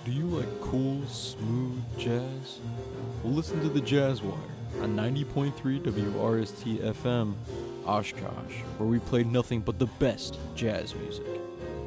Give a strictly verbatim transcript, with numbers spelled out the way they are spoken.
Do you like cool, smooth jazz? Well, listen to the Jazz Wire on ninety point three W R S T F M, Oshkosh, where we play nothing but the best jazz music.